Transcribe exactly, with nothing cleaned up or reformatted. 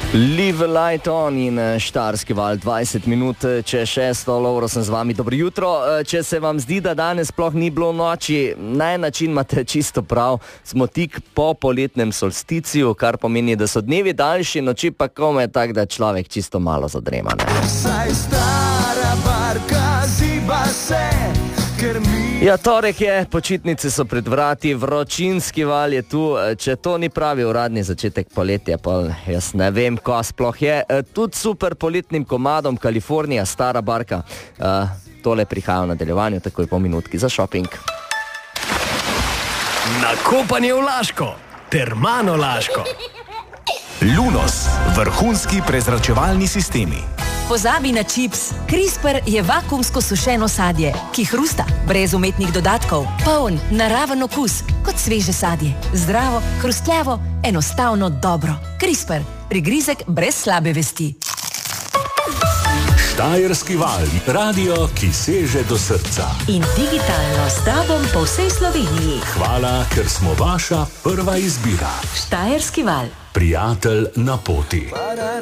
Live Light On in Štajerski val, dvajset minut če šesto, Lovro sem z vami, dobro jutro. Če se vam zdi, da danes sploh ni bilo noči, naj način imate čisto prav, smo tik po poletnem solsticiju, kar pomeni, da so dnevi daljši, noči pa komaj tak, da človek čisto malo zadrema, ne? Saj stara barka ziba se, ker mi... Ja, torek je, počitnice so pred vrati, vročinski val je tu, če to ni pravi uradni začetek poletja, pa jaz ne vem, ko sploh je. Tudi super poletnim komadom Kalifornija, stara barka. Uh, tole prihaja v nadaljevanju, takoj po minutki za šoping. Nakopanje v Laško, Termano Laško. Lunos, vrhunski prezračevalni sistemi. Pozabi na čips. CRISPR je vakuumsko sušeno sadje, ki hrusta, brez umetnih dodatkov, poln, naraven okus, kot sveže sadje. Zdravo, hrustljavo, enostavno dobro. CRISPR, prigrizek brez slabe vesti. Štajerski val, radio, ki seže do srca. In digitalno s tobom po vsej Sloveniji. Hvala, ker smo vaša prva izbira. Štajerski val. Prijatelj na poti.